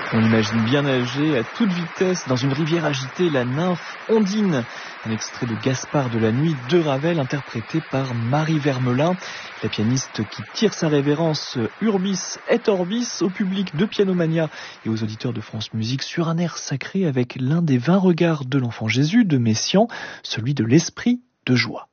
On imagine bien nager à toute vitesse dans une rivière agitée la nymphe Ondine. Un extrait de Gaspard de la Nuit de Ravel interprété par Marie Vermelin, la pianiste qui tire sa révérence Urbis et Orbis au public de Pianomania et aux auditeurs de France Musique sur un air sacré avec l'un des 20 regards de l'enfant Jésus de Messiaen, celui de l'Esprit de joie.